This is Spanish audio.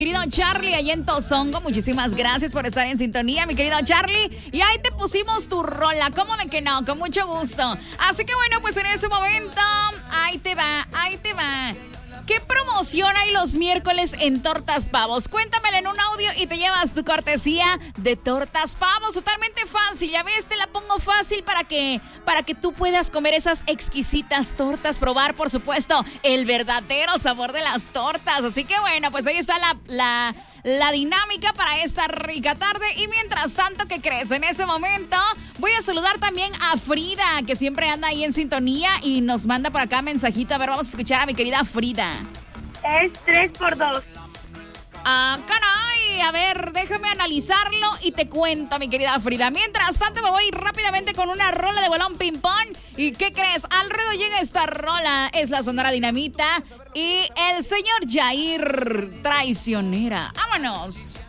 Querido Charlie, allá en Tozongo, muchísimas gracias por estar en sintonía, mi querido Charlie. Y ahí te pusimos tu rola, ¿cómo de que no? Con mucho gusto. Así que bueno, pues en ese momento, ahí te va. ¿Qué promoción hay los miércoles en Tortas Pavos? Cuéntamelo en un audio y te llevas tu cortesía de Tortas Pavos. Totalmente fácil, ya ves, te la pongo fácil para que tú puedas comer esas exquisitas tortas, probar, por supuesto, el verdadero sabor de las tortas. Así que bueno, pues ahí está la dinámica para esta rica tarde. Y mientras tanto, ¿qué crees? En ese momento voy a saludar también a Frida, que siempre anda ahí en sintonía y nos manda por acá mensajito. A ver, vamos a escuchar a mi querida Frida. Es 3x2. Ah, caray, a ver, déjame analizarlo y te cuento, mi querida Frida. Mientras tanto, me voy rápidamente con una rola de bolón ping-pong. ¿Y qué crees? Alrededor llega esta rola, es la Sonora Dinamita y el señor Jair, Traicionera. ¡Vámonos!